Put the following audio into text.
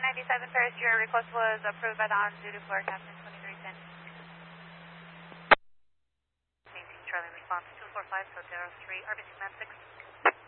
97 Paris, your request was approved by the on-duty floor captain, 2310. Maintain Charlie response 245, Sotero 3, RBC Command 6.